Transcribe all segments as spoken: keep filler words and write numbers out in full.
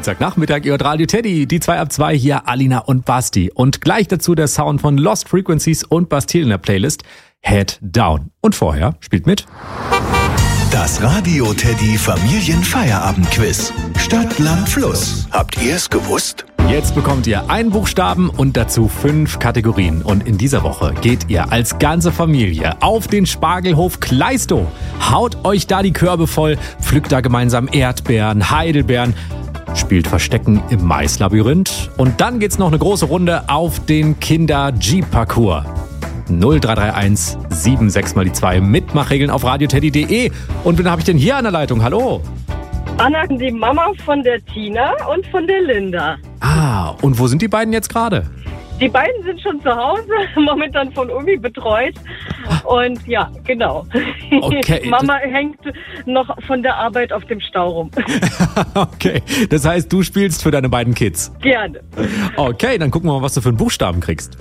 Dienstagnachmittag, ihr hört Radio Teddy, die zwei ab zwei hier, Alina und Basti. Und gleich dazu der Sound von Lost Frequencies und Bastille in der Playlist, Head Down. Und vorher spielt mit das Radio Teddy Familienfeierabendquiz. Stadt, Land, Fluss. Habt ihr es gewusst? Jetzt bekommt ihr einen Buchstaben und dazu fünf Kategorien. Und in dieser Woche geht ihr als ganze Familie auf den Spargelhof Kleistow. Haut euch da die Körbe voll, pflückt da gemeinsam Erdbeeren, Heidelbeeren, spielt Verstecken im Maislabyrinth. Und dann geht's noch eine große Runde auf den Kinder-Jeep-Parcours. null drei drei eins sieben sechs mal die zwei Mitmachregeln auf radioteddy punkt de. Und wen habe ich denn hier an der Leitung? Hallo? Anna, die Mama von der Tina und von der Linda. Ah, und wo sind die beiden jetzt gerade? Die beiden sind schon zu Hause, momentan von Umi betreut. Und ja, genau. Okay. Mama hängt noch von der Arbeit auf dem Stau rum. Okay, das heißt, du spielst für deine beiden Kids? Gerne. Okay, dann gucken wir mal, was du für einen Buchstaben kriegst.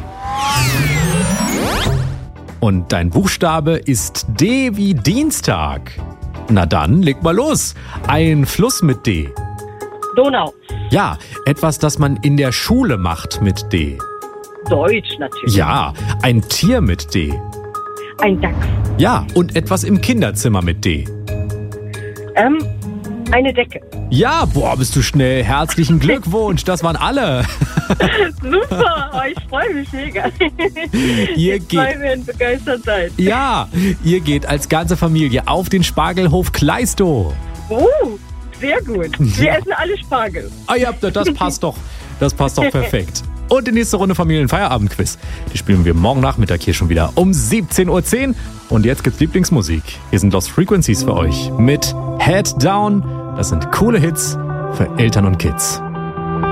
Und dein Buchstabe ist D wie Dienstag. Na dann, leg mal los. Ein Fluss mit D. Donau. Ja, etwas, das man in der Schule macht mit D. Deutsch natürlich. Ja, ein Tier mit D. Ein Dachs. Ja, und etwas im Kinderzimmer mit D. Ähm, eine Decke. Ja, boah, bist du schnell. Herzlichen Glückwunsch, das waren alle. Super, oh, ich freue mich mega. Ihr Die zwei geht, werden begeistert sein. ja, ihr geht als ganze Familie auf den Spargelhof Kleistow. Oh, sehr gut. Wir Ja. essen alle Spargel. Ah ja, das passt doch. Das passt doch perfekt. Und die nächste Runde Familienfeierabendquiz. Die spielen wir morgen Nachmittag hier schon wieder um siebzehn Uhr zehn. Und jetzt gibt's Lieblingsmusik. Hier sind Lost Frequencies für euch mit Head Down. Das sind coole Hits für Eltern und Kids.